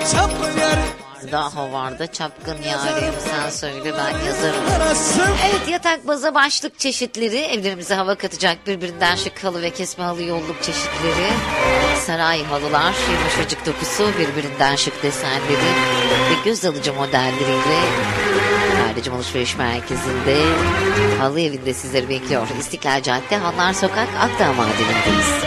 Havarda çapkın yarim, sen söyle ben yazarım. Evet, yatak baza başlık çeşitleri, evlerimize hava katacak birbirinden şık halı ve kesme halı yolluk çeşitleri, saray halılar, yumuşacık dokusu, birbirinden şık desenleri ve göz alıcı modelleriyle Erdicim Alışveriş Merkezi'nde halı evinde sizleri bekliyor. İstiklal Cadde, Hanlar Sokak, Akdağ Madenindeyz.